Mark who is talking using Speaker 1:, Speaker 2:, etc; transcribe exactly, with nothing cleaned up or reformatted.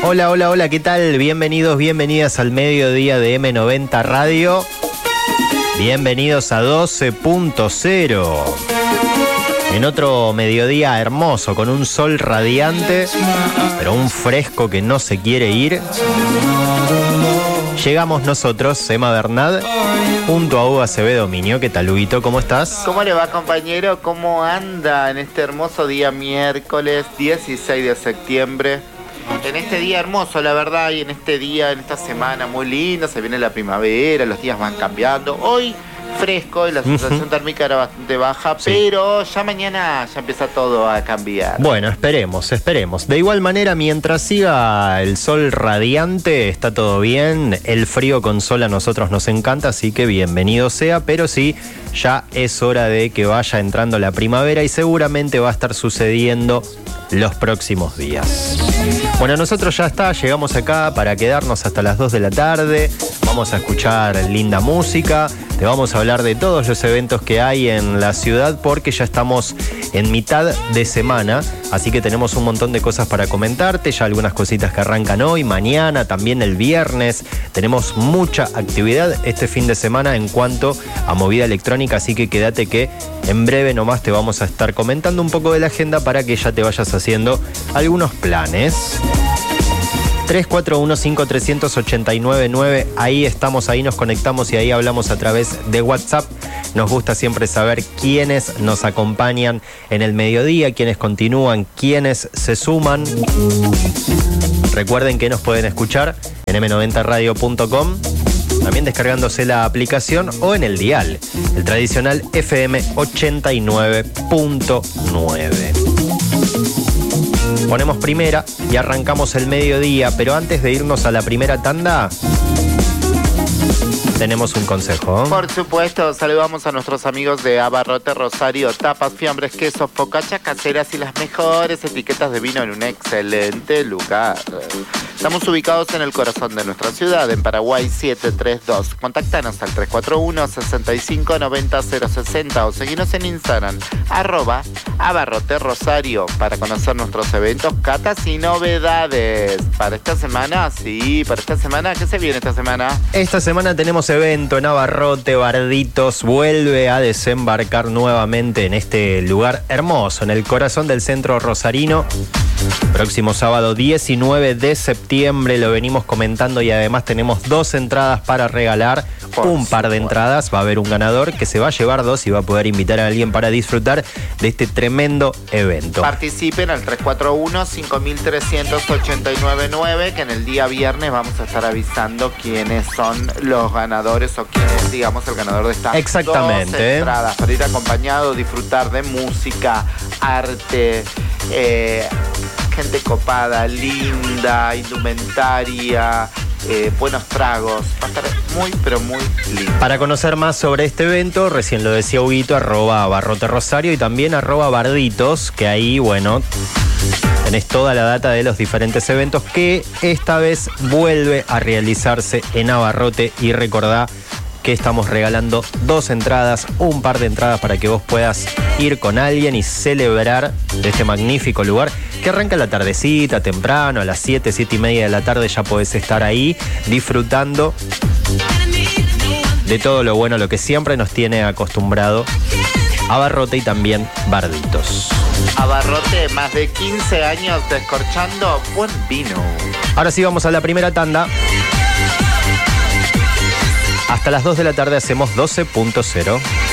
Speaker 1: Hola, hola, hola, ¿qué tal? Bienvenidos, bienvenidas al mediodía de eme noventa Radio. Bienvenidos a doce punto cero. En otro mediodía hermoso, con un sol radiante, pero un fresco que no se quiere ir. Llegamos nosotros, Emma Bernat, junto a Hugo Acevedo Miño. ¿Qué tal, Huguito? ¿Cómo estás?
Speaker 2: ¿Cómo le va, compañero? ¿Cómo anda en este hermoso día miércoles dieciséis de septiembre? En este día hermoso, la verdad, y en este día, en esta semana muy linda, se viene la primavera, los días van cambiando. Hoy fresco y la sensación uh-huh. térmica era bastante baja, sí. Pero ya mañana ya empieza todo a cambiar.
Speaker 1: Bueno, esperemos, esperemos. De igual manera, mientras siga el sol radiante, está todo bien. El frío con sol a nosotros nos encanta, así que bienvenido sea, pero sí, ya es hora de que vaya entrando la primavera y seguramente va a estar sucediendo los próximos días. Bueno, nosotros ya está, llegamos acá para quedarnos hasta las dos de la tarde. Vamos a escuchar linda música. Te vamos a hablar de todos los eventos que hay en la ciudad porque ya estamos en mitad de semana, así que tenemos un montón de cosas para comentarte, ya algunas cositas que arrancan hoy, mañana, también el viernes. Tenemos mucha actividad este fin de semana en cuanto a movida electrónica, así que quédate que en breve nomás te vamos a estar comentando un poco de la agenda para que ya te vayas haciendo algunos planes. tres cuatro uno cinco tres ocho nueve nueve, ahí estamos, ahí nos conectamos y ahí hablamos a través de WhatsApp. Nos gusta siempre saber quiénes nos acompañan en el mediodía, quiénes continúan, quiénes se suman. Recuerden que nos pueden escuchar en eme noventa radio punto com, también descargándose la aplicación o en el dial, el tradicional efe eme ochenta y nueve punto nueve. Ponemos primera y arrancamos el mediodía, pero antes de irnos a la primera tanda, tenemos un consejo.
Speaker 2: Por supuesto, saludamos a nuestros amigos de Abarrote Rosario, tapas, fiambres, quesos, focachas caseras y las mejores etiquetas de vino en un excelente lugar. Estamos ubicados en el corazón de nuestra ciudad, en Paraguay siete tres dos. Contáctanos al tres cuatro uno, seis cinco, nueve cero, cero seis cero o seguinos en Instagram, arroba Abarrote Rosario, para conocer nuestros eventos, catas y novedades. Para esta semana, sí, para esta semana, ¿qué se viene esta semana?
Speaker 1: Esta semana tenemos evento en Abarrote. Barditos vuelve a desembarcar nuevamente en este lugar hermoso, en el corazón del centro rosarino. Próximo sábado diecinueve de septiembre, lo venimos comentando y además tenemos dos entradas para regalar. Por un par de entradas, va a haber un ganador que se va a llevar dos y va a poder invitar a alguien para disfrutar de este tremendo evento.
Speaker 2: Participen al tres cuatro uno, cinco tres ocho nueve nueve, que en el día viernes vamos a estar avisando quiénes son los ganadores o quién es, digamos, el ganador de estas
Speaker 1: Exactamente.
Speaker 2: dos entradas para ir acompañado, disfrutar de música, arte, eh, gente copada, linda, indumentaria, eh, buenos tragos. Va a estar muy, pero muy lindo.
Speaker 1: Para conocer más sobre este evento, recién lo decía Huguito, arroba Abarrote Rosario y también arroba Barditos, que ahí, bueno, tenés toda la data de los diferentes eventos que esta vez vuelve a realizarse en Abarrote. Y recordá que estamos regalando dos entradas, un par de entradas para que vos puedas ir con alguien y celebrar de este magnífico lugar que arranca la tardecita, temprano, a las siete, siete y media de la tarde ya podés estar ahí disfrutando de todo lo bueno, lo que siempre nos tiene acostumbrado Abarrote y también Barditos.
Speaker 2: Abarrote, más de quince años descorchando buen vino.
Speaker 1: Ahora sí vamos a la primera tanda. Hasta las dos de la tarde hacemos doce punto cero.